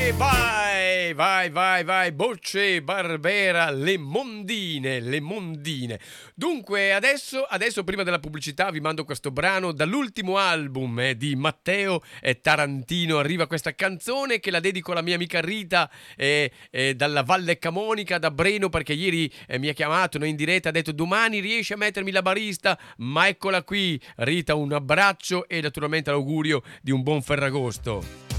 Vai, Bocce, Barbera, le mondine. Dunque, adesso prima della pubblicità vi mando questo brano dall'ultimo album di Matteo e Tarantino. Arriva questa canzone che la dedico alla mia amica Rita dalla Valle Camonica, da Breno, perché ieri mi ha chiamato in diretta, ha detto domani riesci a mettermi la barista, ma eccola qui. Rita, un abbraccio e naturalmente l'augurio di un buon Ferragosto.